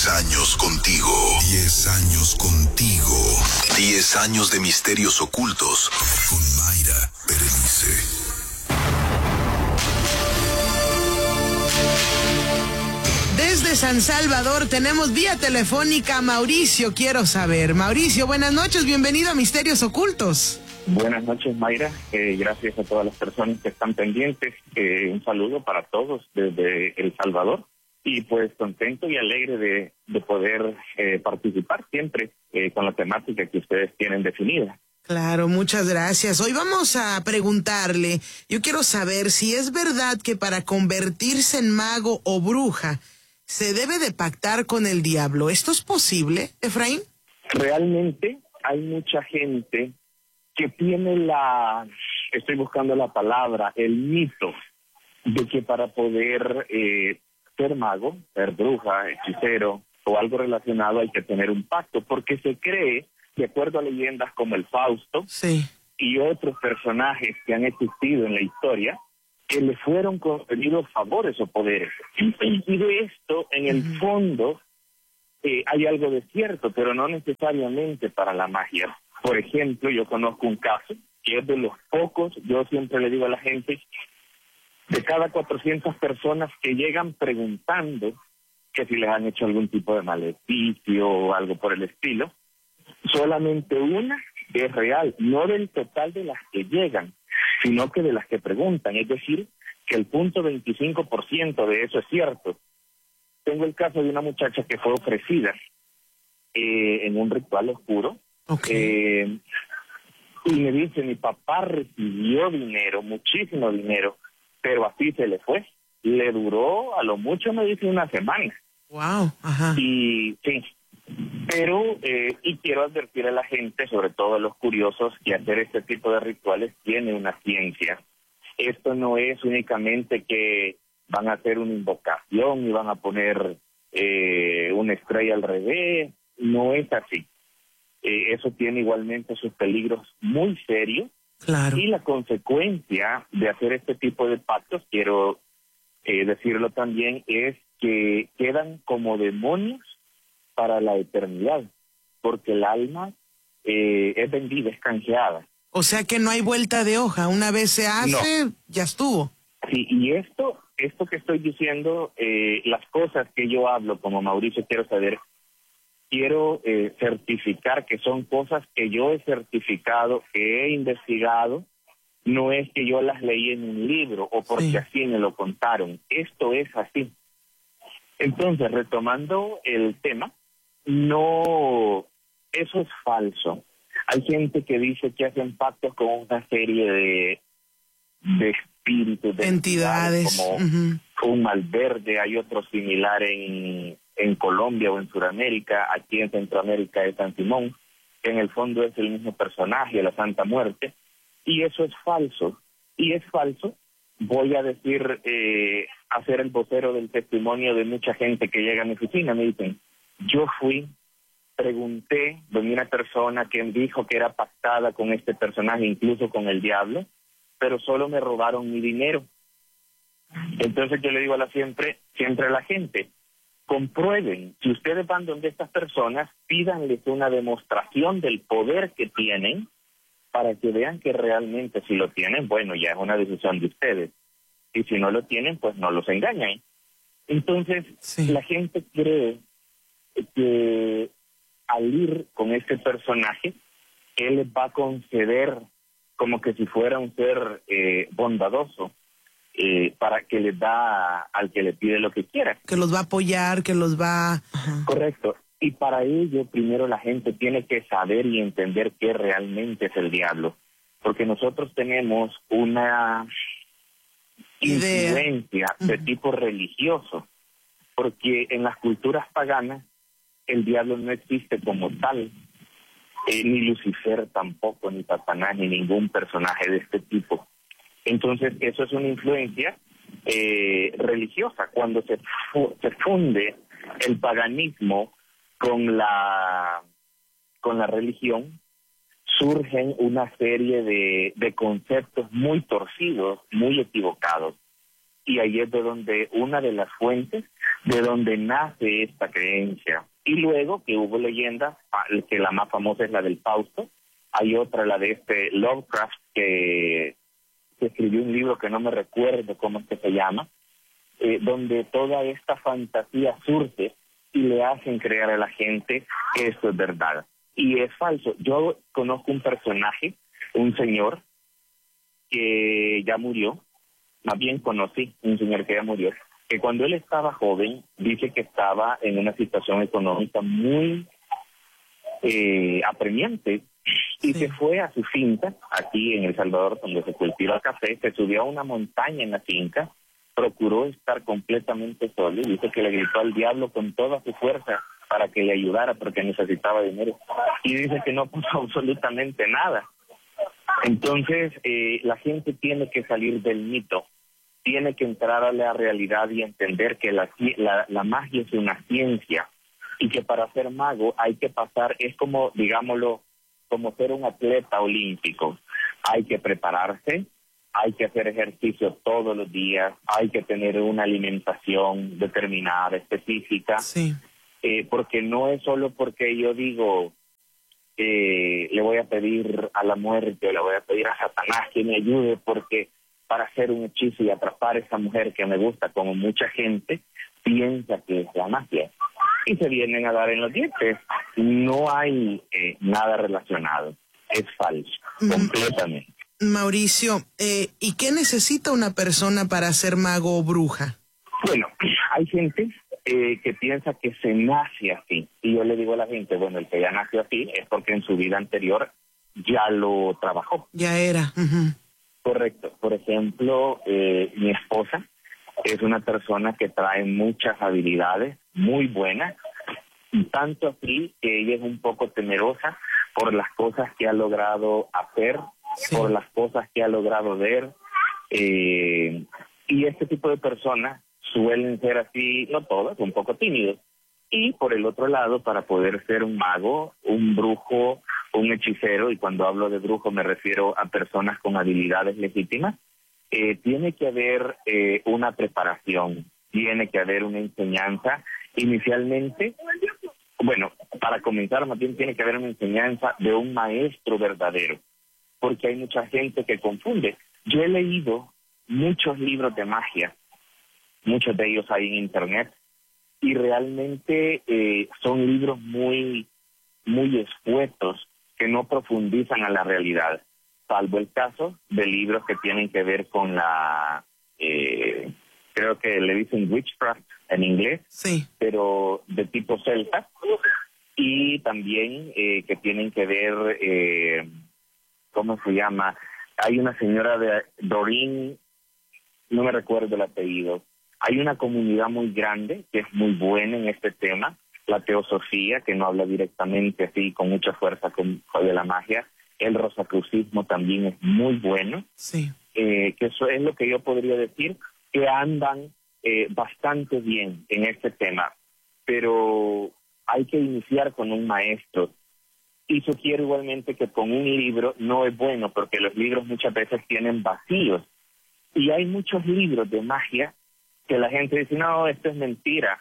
10 años contigo. 10 años contigo. 10 años de misterios ocultos con Mayra Berenice. Desde San Salvador tenemos vía telefónica a Mauricio. Quiero saber. Mauricio, buenas noches. Bienvenido a Misterios Ocultos. Buenas noches, Mayra. Gracias a todas las personas que están pendientes. Un saludo para todos desde El Salvador. Y pues contento y alegre de poder participar siempre con la temática que ustedes tienen definida. Claro, muchas gracias. Hoy vamos a preguntarle, yo quiero saber si es verdad que para convertirse en mago o bruja se debe de pactar con el diablo. ¿Esto es posible, Efraín? Realmente hay mucha gente que tiene estoy buscando la palabra, el mito de que para poder ser mago, ser bruja, hechicero o algo relacionado hay que tener un pacto, porque se cree, de acuerdo a leyendas como el Fausto, sí, y otros personajes que han existido en la historia, que le fueron concedidos favores o poderes. Y de esto, en el fondo, hay algo de cierto, pero no necesariamente para la magia. Por ejemplo, yo conozco un caso que es de los pocos, yo siempre le digo a la gente, de cada 400 personas que llegan preguntando que si les han hecho algún tipo de maleficio o algo por el estilo, solamente una es real, no del total de las que llegan, sino que de las que preguntan, es decir, que el 0.25% de eso es cierto. Tengo el caso de una muchacha que fue ofrecida en un ritual oscuro, okay. Y me dice, mi papá recibió dinero, muchísimo dinero, pero así se le fue. Le duró, a lo mucho me dice, una semana. Wow, ajá. Y sí, pero, y quiero advertir a la gente, sobre todo a los curiosos, que hacer este tipo de rituales tiene una ciencia. Esto no es únicamente que van a hacer una invocación y van a poner una estrella al revés, no es así. Eso tiene igualmente sus peligros muy serios. Claro. Y la consecuencia de hacer este tipo de pactos, quiero decirlo también, es que quedan como demonios para la eternidad, porque el alma es vendida, es canjeada. O sea que no hay vuelta de hoja, una vez se hace, no. Ya estuvo. Sí, y esto que estoy diciendo, las cosas que yo hablo como Mauricio Quiero Saber, quiero certificar que son cosas que yo he certificado, que he investigado, no es que yo las leí en un libro o porque así me lo contaron, esto es así. Entonces, retomando el tema, no, eso es falso. Hay gente que dice que hacen pactos con una serie de espíritus, de entidades, como un Malverde, hay otro similar en Colombia o en Sudamérica, aquí en Centroamérica es San Simón, que en el fondo es el mismo personaje, la Santa Muerte, y eso es falso. Y es falso, voy a decir, hacer el vocero del testimonio de mucha gente que llega a mi oficina, me dicen, yo fui, pregunté de una persona que dijo que era pactada con este personaje, incluso con el diablo, pero solo me robaron mi dinero. Entonces yo le digo siempre a la gente, comprueben, si ustedes van donde estas personas, pídanles una demostración del poder que tienen para que vean que realmente si lo tienen, bueno, ya es una decisión de ustedes. Y si no lo tienen, pues no los engañan. Entonces, la gente cree que al ir con este personaje, él les va a conceder como que si fuera un ser bondadoso, para que les da al que le pide lo que quiera. Que los va a apoyar, que los va... Ajá. Correcto. Y para ello, primero la gente tiene que saber y entender qué realmente es el diablo. Porque nosotros tenemos una influencia de tipo religioso. Porque en las culturas paganas, el diablo no existe como tal. Ni Lucifer tampoco, ni Satanás, ni ningún personaje de este tipo. Entonces, eso es una influencia religiosa. Cuando se funde el paganismo con la religión, surgen una serie de conceptos muy torcidos, muy equivocados. y ahí es de donde una de las fuentes de donde nace esta creencia. Y luego que hubo leyendas, que la más famosa es la del Fausto, hay otra, la de Lovecraft, que escribió un libro que no me recuerdo cómo es que se llama, donde toda esta fantasía surge y le hacen creer a la gente que esto es verdad. Y es falso. Yo conozco un personaje, un señor que ya murió, más bien conocí un señor que ya murió, que cuando él estaba joven, dice que estaba en una situación económica muy apremiante, y se fue a su finca, aquí en El Salvador, donde se cultiva café, se subió a una montaña en la finca, procuró estar completamente solo, y dice que le gritó al diablo con toda su fuerza para que le ayudara porque necesitaba dinero, y dice que no pasó absolutamente nada. Entonces, la gente tiene que salir del mito, tiene que entrar a la realidad y entender que la magia es una ciencia, y que para ser mago hay que pasar, es como, digámoslo, como ser un atleta olímpico. Hay que prepararse, hay que hacer ejercicio todos los días, hay que tener una alimentación determinada, específica, porque no es solo porque yo digo, le voy a pedir a la muerte, o le voy a pedir a Satanás que me ayude, porque para hacer un hechizo y atrapar a esa mujer que me gusta, como mucha gente piensa que es la magia, y se vienen a dar en los dientes. No hay nada relacionado, es falso, completamente. Mauricio, ¿y qué necesita una persona para ser mago o bruja? Bueno, hay gente que piensa que se nace así, y yo le digo a la gente, bueno, el que ya nació así es porque en su vida anterior ya lo trabajó. Ya era. Correcto. Por ejemplo, mi esposa es una persona que trae muchas habilidades muy buenas, y tanto así que ella es un poco temerosa por las cosas que ha logrado hacer, por las cosas que ha logrado ver, y este tipo de personas suelen ser así, no todas, un poco tímidos. Y por el otro lado, para poder ser un mago, un brujo, un hechicero, y cuando hablo de brujo me refiero a personas con habilidades legítimas, tiene que haber una preparación, tiene que haber una enseñanza. Inicialmente, bueno, para comenzar, más bien tiene que haber una enseñanza de un maestro verdadero, porque hay mucha gente que confunde. Yo he leído muchos libros de magia, muchos de ellos hay en internet, y realmente son libros muy, muy escuetos que no profundizan a la realidad, salvo el caso de libros que tienen que ver con la, creo que le dicen witchcraft en inglés, pero de tipo celta, y también que tienen que ver, ¿cómo se llama? Hay una señora de Doreen, no me recuerdo el apellido. Hay una comunidad muy grande que es muy buena en este tema, la teosofía, que no habla directamente así con mucha fuerza de la magia. El rosacrucismo también es muy bueno, que eso es lo que yo podría decir, que andan bastante bien en este tema, pero hay que iniciar con un maestro. Y sugiero igualmente que con un libro no es bueno, porque los libros muchas veces tienen vacíos, y hay muchos libros de magia que la gente dice, no, esto es mentira,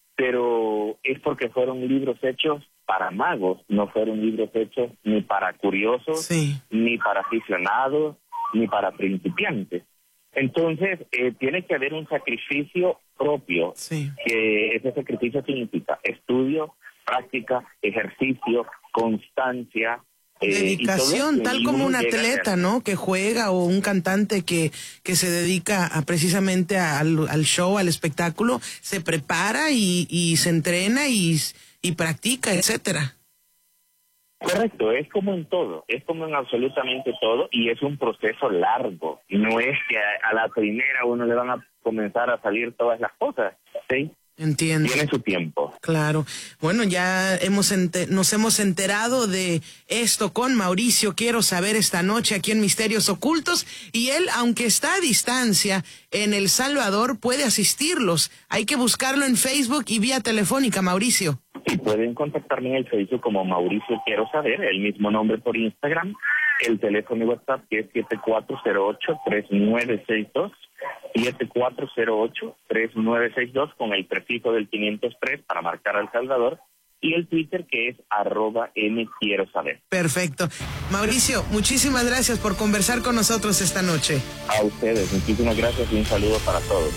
pero es porque fueron libros hechos para magos, no fueron libros hechos ni para curiosos, ni para aficionados, ni para principiantes. Entonces, tiene que haber un sacrificio propio, que ese sacrificio significa estudio, práctica, ejercicio, constancia, dedicación, tal como un atleta, ¿no? Que juega, o un cantante que se dedica precisamente al show, al espectáculo, se prepara y se entrena y practica, etcétera. Correcto, es como en todo, es como en absolutamente todo, y es un proceso largo, y no es que a la primera uno le van a comenzar a salir todas las cosas, ¿sí? Entiendo. Tiene su tiempo. Claro. Bueno, ya nos hemos enterado de esto con Mauricio Quiero Saber esta noche aquí en Misterios Ocultos, y él, aunque está a distancia en El Salvador, puede asistirlos. Hay que buscarlo en Facebook y vía telefónica, Mauricio. Sí, pueden contactarme en el Facebook como Mauricio Quiero Saber, el mismo nombre por Instagram, el teléfono y WhatsApp que es 7408-3962. 7408-3962 con el prefijo del 503 para marcar al Salvador, y el Twitter que es @mquierosaber. Perfecto. Mauricio, muchísimas gracias por conversar con nosotros esta noche. A ustedes, muchísimas gracias y un saludo para todos.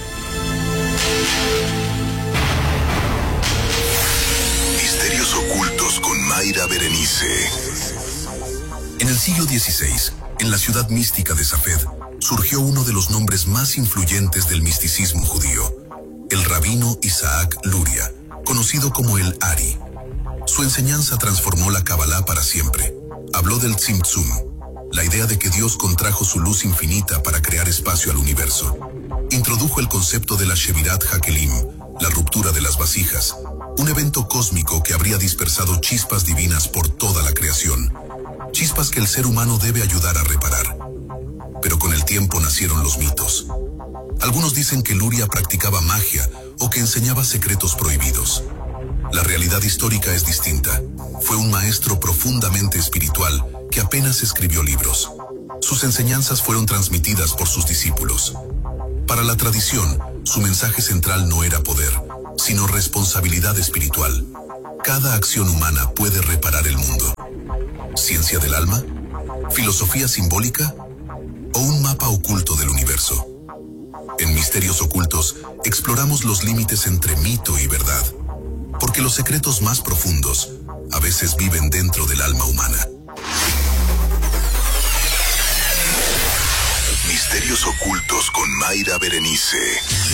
Misterios ocultos con Mayra Berenice. En el siglo XVI, en la ciudad mística de Safed, surgió uno de los nombres más influyentes del misticismo judío, el rabino Isaac Luria, conocido como el Ari. Su enseñanza transformó la Kabbalah para siempre. Habló del Tzimtzum, la idea de que Dios contrajo su luz infinita para crear espacio al universo. Introdujo el concepto de la Shevirat Hakelim, la ruptura de las vasijas, un evento cósmico que habría dispersado chispas divinas por toda la creación, chispas que el ser humano debe ayudar a reparar. Pero con el tiempo nacieron los mitos. Algunos dicen que Luria practicaba magia o que enseñaba secretos prohibidos. La realidad histórica es distinta. Fue un maestro profundamente espiritual que apenas escribió libros. Sus enseñanzas fueron transmitidas por sus discípulos. Para la tradición, su mensaje central no era poder, sino responsabilidad espiritual. Cada acción humana puede reparar el mundo. ¿Ciencia del alma? ¿Filosofía simbólica? ¿O un mapa oculto del universo? En Misterios Ocultos, exploramos los límites entre mito y verdad, porque los secretos más profundos a veces viven dentro del alma humana. Misterios Ocultos con Mayra Berenice.